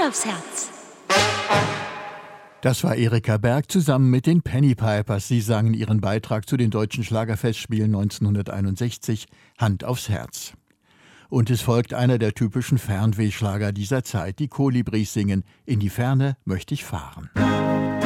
aufs Herz. Das war Erika Berg zusammen mit den Penny Pipers. Sie sangen ihren Beitrag zu den Deutschen Schlagerfestspielen 1961, Hand aufs Herz. Und es folgt einer der typischen Fernwehschlager dieser Zeit. Die Kolibris singen In die Ferne möchte ich fahren.